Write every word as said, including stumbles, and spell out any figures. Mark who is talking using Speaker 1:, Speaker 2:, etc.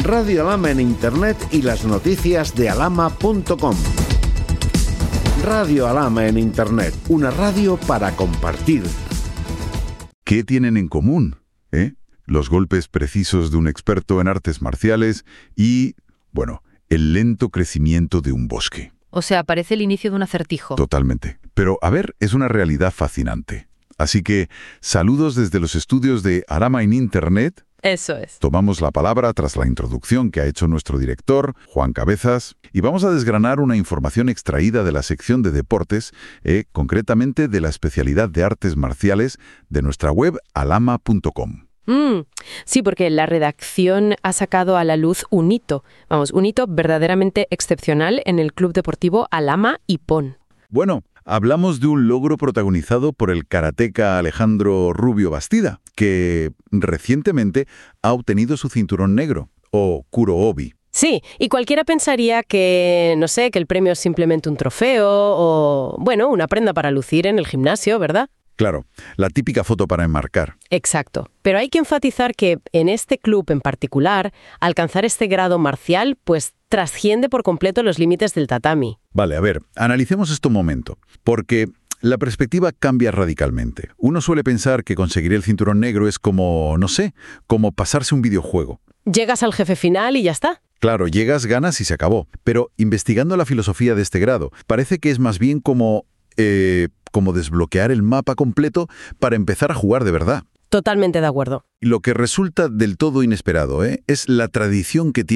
Speaker 1: Radio Alhama en Internet y las noticias de alhama punto com. Radio Alhama en Internet, una radio para compartir.
Speaker 2: ¿Qué tienen en común? ¿Eh? Los golpes precisos de un experto en artes marciales y, bueno, el lento crecimiento de un bosque.
Speaker 3: O sea, parece el inicio de un acertijo.
Speaker 2: Totalmente. Pero, a ver, es una realidad fascinante. Así que, saludos desde los estudios de Alhama en Internet.
Speaker 3: Eso es.
Speaker 2: Tomamos la palabra tras la introducción que ha hecho nuestro director, Juan Cabezas, y vamos a desgranar una información extraída de la sección de deportes, eh, concretamente de la especialidad de artes marciales de nuestra web alhama punto com.
Speaker 4: Mm, sí, porque la redacción ha sacado a la luz un hito, vamos, un hito verdaderamente excepcional en el Club Deportivo Alhama Ippon.
Speaker 2: Bueno, hablamos de un logro protagonizado por el karateca Alejandro Rubio Bastida, que recientemente ha obtenido su cinturón negro, o Kurohobi.
Speaker 4: Sí, y cualquiera pensaría que, no sé, que el premio es simplemente un trofeo o, bueno, una prenda para lucir en el gimnasio, ¿verdad?
Speaker 2: Claro, la típica foto para enmarcar.
Speaker 4: Exacto. Pero hay que enfatizar que en este club en particular, alcanzar este grado marcial, pues trasciende por completo los límites del tatami.
Speaker 2: Vale, a ver, analicemos esto un momento, porque la perspectiva cambia radicalmente. Uno suele pensar que conseguir el cinturón negro es como, no sé, como pasarse un videojuego.
Speaker 4: Llegas al jefe final y ya está.
Speaker 2: Claro, llegas, ganas y se acabó. Pero investigando la filosofía de este grado, parece que es más bien como, eh, como desbloquear el mapa completo para empezar a jugar de verdad.
Speaker 4: Totalmente de acuerdo.
Speaker 2: Y lo que resulta del todo inesperado, ¿eh? es la tradición que tiene